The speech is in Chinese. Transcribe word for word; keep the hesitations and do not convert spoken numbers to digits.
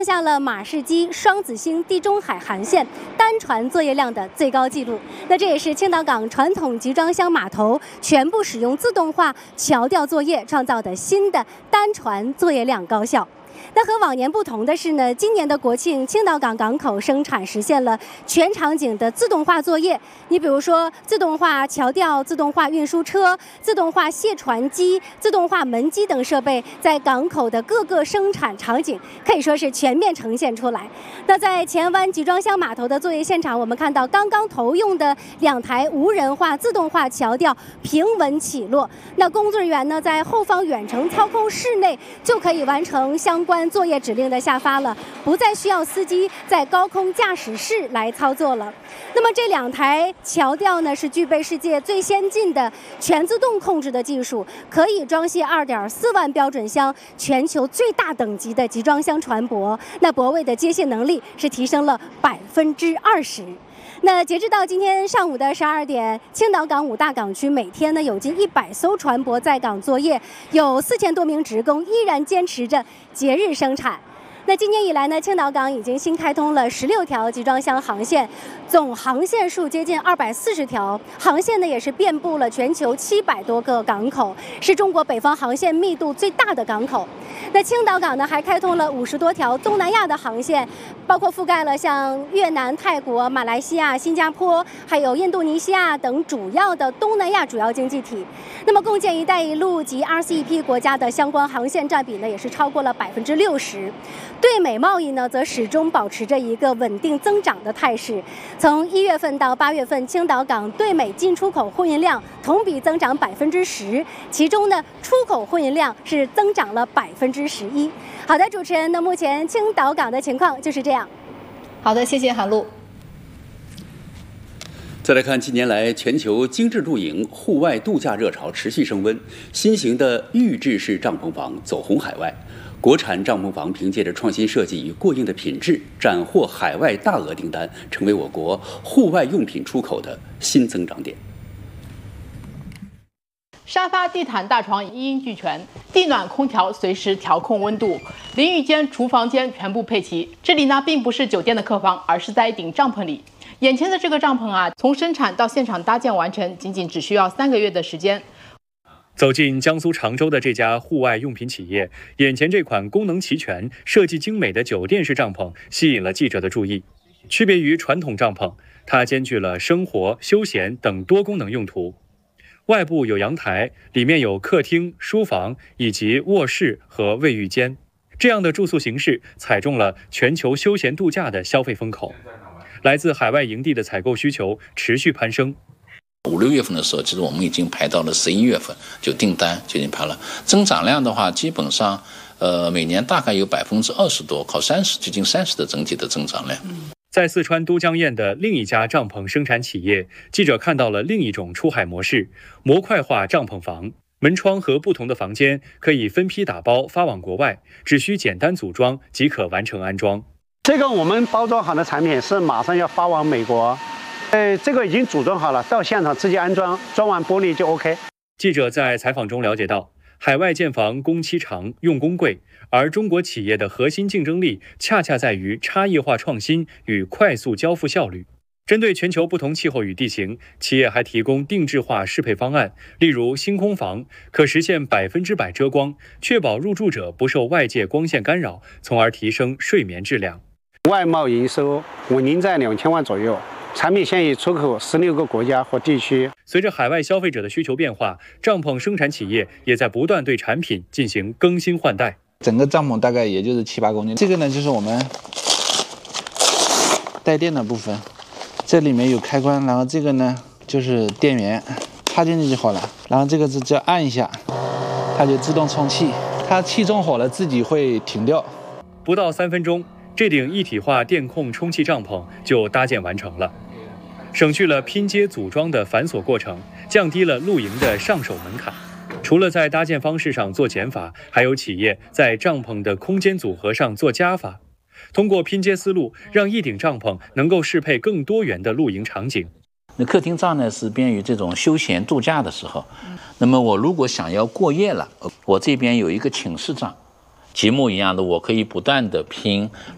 下了马士基、双子星、地中海航线单船作业量的最高纪录。那这也是青岛港传统集装箱码头全部使用自动化桥吊作业创造的新的单船作业量高效。那和往年不同的是呢，今年的国庆，青岛港港口生产实现了全场景的自动化作业。你比如说，自动化桥吊、自动化运输车、自动化卸船机、自动化门机等设备，在港口的各个生产场景可以说是全面呈现出来。那在前湾集装箱码头的作业现场，我们看到刚刚投用的两台无人化自动化桥吊平稳起落，那工作人员呢，在后方远程操控室内就可以完成相关作业指令的下发了，不再需要司机在高空驾驶室来操作了。那么这两台桥吊呢，是具备世界最先进的全自动控制的技术，可以装卸 二点四万标准箱，全球最大等级的集装箱船舶。那泊位的接卸能力是提升了百分之二十。那截至到今天上午的十二点，青岛港五大港区每天呢有近一百艘船舶在港作业，有四千多名职工依然坚持着节日生产。那今年以来呢，青岛港已经新开通了十六条集装箱航线，总航线数接近二百四十条，航线呢也是遍布了全球七百多个港口，是中国北方航线密度最大的港口。那青岛港呢还开通了五十多条东南亚的航线，包括覆盖了像越南、泰国、马来西亚、新加坡，还有印度尼西亚等主要的东南亚主要经济体。那么共建“一带一路”及 R C E P 国家的相关航线占比呢，也是超过了百分之六十。对美贸易呢，则始终保持着一个稳定增长的态势。从一月份到八月份，青岛港对美进出口货运量同比增长百分之十，其中呢，出口货运量是增长了百分之十一。好的，主持人，那目前青岛港的情况就是这样。 好的，谢谢韩露。 再来看，近年来全球精致露营、户外度假热潮持续升温，新型的预制式帐篷房走红海外。国产帐篷房凭借着创新设计与过硬的品质，斩获海外大额订单，成为我国户外用品出口的新增长点。 沙发、地毯、大床一应俱全，地暖空调随时调控温度，淋浴间、厨房间全部配齐。这里呢，并不是酒店的客房，而是在一顶帐篷里。眼前的这个帐篷啊，从生产到现场搭建完成，仅仅只需要三个月的时间。 走进江苏常州的这家户外用品企业，眼前这款功能齐全、设计精美的酒店式帐篷吸引了记者的注意。区别于传统帐篷，它兼具了生活、休闲等多功能用途。外部有阳台，里面有客厅、书房以及卧室和卫浴间。这样的住宿形式踩中了全球休闲度假的消费风口。来自海外营地的采购需求持续攀升。 五六月份的时候，其实我们已经排到了十一月份，就订单就已经排了。增长量的话，基本上，呃，每年大概有百分之二十多，靠三十，接近三十的整体的增长量。 在四川都江堰的另一家帐篷生产企业，记者看到了另一种出海模式——模块化帐篷房。门窗和不同的房间可以分批打包发往国外，只需简单组装即可完成安装。 这个我们包装好的产品是马上要发往美国。呃，这个已经组装好了，到现场直接安装，装完玻璃就 OK。 记者在采访中了解到，海外建房工期长、用工贵，而中国企业的核心竞争力恰恰在于差异化创新与快速交付效率。针对全球不同气候与地形，企业还提供定制化适配方案，例如星空房可实现百分之百遮光，确保入住者不受外界光线干扰，从而提升睡眠质量。 外贸营收稳定在两千万左右。产品现已出口十六个国家或地区。 随着海外消费者的需求变化，帐篷生产企业也在不断对产品进行更新换代。 整个帐篷大概也就是七八公斤。这个呢，就是我们带电的部分，这里面有开关，然后这个呢就是电源，插进去就好了。然后这个是只要按一下，它就自动充气，它气中火了自己会停掉。 不到三分钟。这顶一体化电控充气帐篷就搭建完成了，省去了拼接组装的繁琐过程，降低了露营的上手门槛。除了在搭建方式上做减法，还有企业在帐篷的空间组合上做加法，通过拼接思路，让一顶帐篷能够适配更多元的露营场景。 那客厅帐呢是便于这种休闲度假的时候，那么我如果想要过夜了，我这边有一个寝室帐。积木一样的，我可以不断的拼，